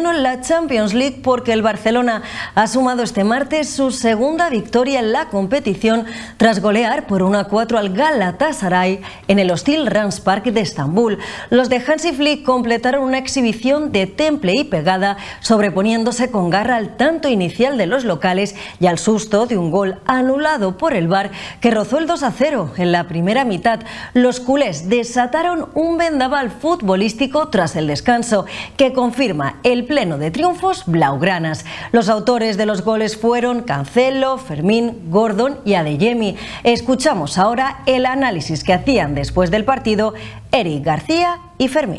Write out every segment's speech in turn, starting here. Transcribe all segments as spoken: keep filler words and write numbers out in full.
lleno en la Champions League porque el Barcelona ha sumado este martes su segunda victoria en la competición tras golear por uno a cuatro al Galatasaray en el hostil Rams Park de Estambul. Los de Hansi Flick completaron una exhibición de temple y pegada, sobreponiéndose con garra al tanto inicial de los locales y al susto de un gol anulado por el V A R que rozó el dos a cero en la primera mitad. Los culés desataron un vendaval futbolístico tras el descanso que confirma el pleno de triunfos blaugranas. Los autores de los goles fueron Cancelo, Fermín, Gordon y Adeyemi. Escuchamos ahora el análisis que hacían después del partido Eric García y Fermín.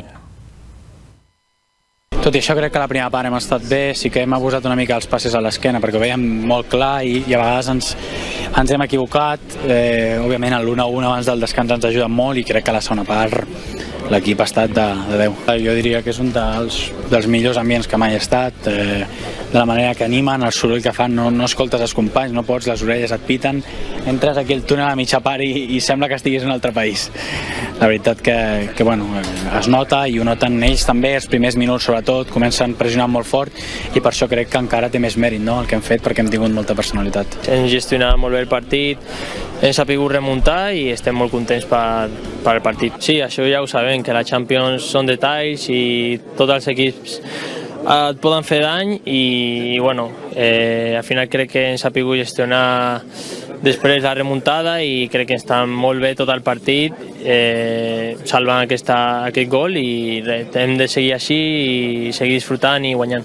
Tot i això, crec que la primera part hem estat bé, sí que hem abusat una mica els passes a l'esquena perquè ho veiem molt clar i, i a vegades ens, ens hem equivocat. Eh, òbviament l'u a u abans del descans ens ajuda molt i crec que la segona part l'equip ha estat de, de deu. Jo diria que és un dels, dels millors ambients que mai he estat, eh, de la manera que animen, el soroll que fan, no, no escoltes els companys, no pots, les orelles et piten, entres aquí al túnel a mitja part i, i sembla que estiguis en un altre país. La veritat que, que bueno, es nota i ho noten ells també, els primers minuts sobretot, comencen pressionant molt fort i per això crec que encara té més mèrit, no?, el que hem fet, perquè hem tingut molta personalitat. Hem gestionat molt bé el partit, hem sabut remuntar i estem molt contents per, per el partit. Sí, això ja ho sabem, que la Champions són detalls i tots els equips et poden fer dany i, i bueno, eh, al final crec que hem sabut gestionar després la remuntada i crec que està molt bé tot el partit, eh, salvant aquesta, aquest gol i hem de seguir així i seguir disfrutant i guanyant.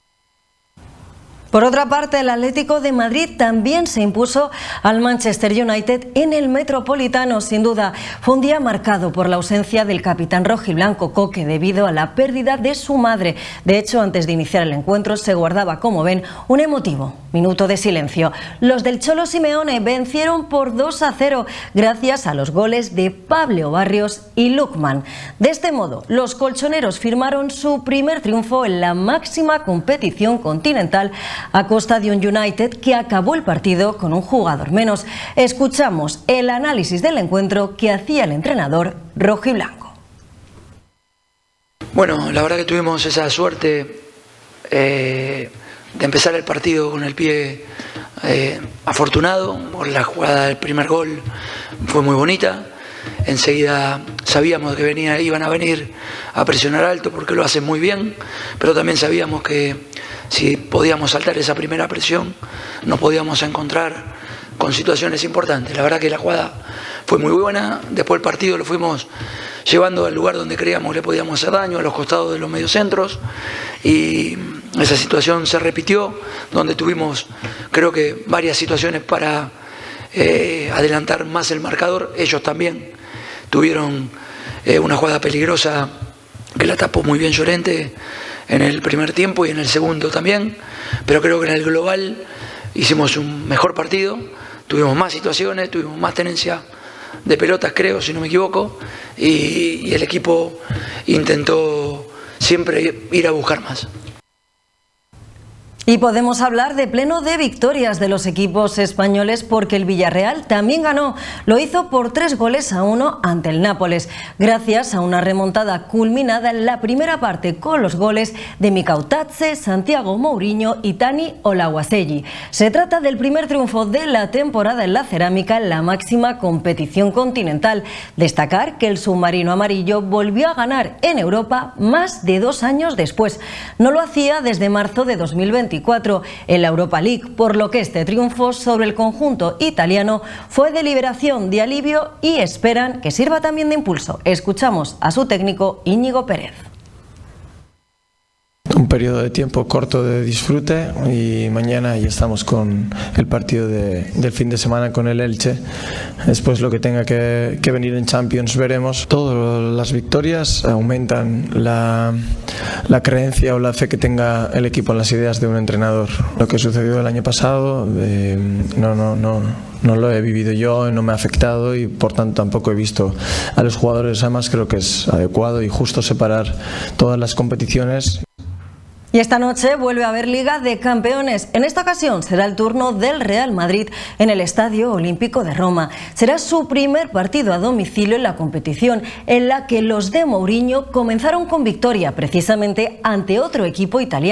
Por otra parte, el Atlético de Madrid también se impuso al Manchester United en el Metropolitano. Sin duda, fue un día marcado por la ausencia del capitán rojiblanco Coque debido a la pérdida de su madre. De hecho, antes de iniciar el encuentro se guardaba, como ven, un emotivo minuto de silencio. Los del Cholo Simeone vencieron por dos a cero gracias a los goles de Pablo Barrios y Lookman. De este modo, los colchoneros firmaron su primer triunfo en la máxima competición continental a costa de un United que acabó el partido con un jugador menos. Escuchamos el análisis del encuentro que hacía el entrenador rojiblanco. Bueno, la verdad que tuvimos esa suerte eh, de empezar el partido con el pie eh, afortunado por la jugada del primer gol, fue muy bonita. Enseguida sabíamos que venía, iban a venir a presionar alto porque lo hacen muy bien, pero también sabíamos que si podíamos saltar esa primera presión nos podíamos encontrar con situaciones importantes. La verdad que la jugada fue muy buena, después el partido lo fuimos llevando al lugar donde creíamos le podíamos hacer daño, a los costados de los mediocentros, y esa situación se repitió, donde tuvimos creo que varias situaciones para eh, adelantar más el marcador. Ellos también tuvieron eh, una jugada peligrosa que la tapó muy bien Llorente en el primer tiempo y en el segundo también, pero creo que en el global hicimos un mejor partido, tuvimos más situaciones, tuvimos más tenencia de pelotas, creo, si no me equivoco, y, y el equipo intentó siempre ir a buscar más. Y podemos hablar de pleno de victorias de los equipos españoles porque el Villarreal también ganó. Lo hizo por tres goles a uno ante el Nápoles, gracias a una remontada culminada en la primera parte con los goles de Mikautadze, Santiago Mourinho y Tani Olajuasegui. Se trata del primer triunfo de la temporada en la cerámica en la máxima competición continental. Destacar que el submarino amarillo volvió a ganar en Europa más de dos años después. No lo hacía desde marzo de dos mil veinticuatro en la Europa League, por lo que este triunfo sobre el conjunto italiano fue de liberación, de alivio y esperan que sirva también de impulso. Escuchamos a su técnico Íñigo Pérez. Un periodo de tiempo corto de disfrute y mañana ya estamos con el partido de, del fin de semana con el Elche. Después lo que tenga que, que venir en Champions veremos. Todas las victorias aumentan la, la creencia o la fe que tenga el equipo en las ideas de un entrenador. Lo que sucedió el año pasado eh, no, no, no, no lo he vivido yo, no me ha afectado y por tanto tampoco he visto a los jugadores. Además creo que es adecuado y justo separar todas las competiciones. Y esta noche vuelve a haber Liga de Campeones. En esta ocasión será el turno del Real Madrid en el Estadio Olímpico de Roma. Será su primer partido a domicilio en la competición, en la que los de Mourinho comenzaron con victoria, precisamente ante otro equipo italiano.